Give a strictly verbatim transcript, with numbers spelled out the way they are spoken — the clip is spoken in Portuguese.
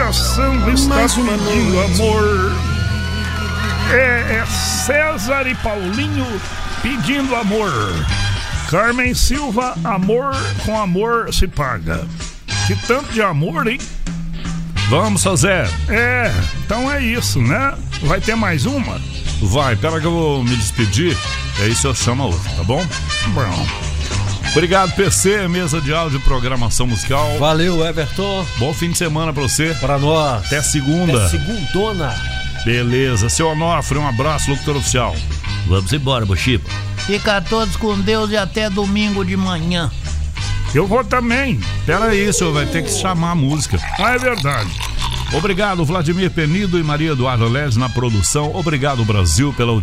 coração está pedindo amor. É, é César e Paulinho pedindo amor. Carmen Silva, amor com amor se paga. Que tanto de amor, hein? Vamos, José. É, então é isso, né? Vai ter mais uma? Vai, pera que eu vou me despedir. E aí eu chamo a outra, tá bom? Bom. Obrigado, P C, mesa de áudio e programação musical. Valeu, Everton. Bom fim de semana pra você. Pra nós. Até segunda. Até segundona. Beleza. Seu Onofre, um abraço, locutor oficial. Vamos embora, Bochipa. Fica todos com Deus e até domingo de manhã. Eu vou também. Pera aí, senhor vai ter que chamar a música. Ah, é verdade. Obrigado, Vladimir Penido e Maria Eduarda Lés na produção. Obrigado, Brasil, pela audiência.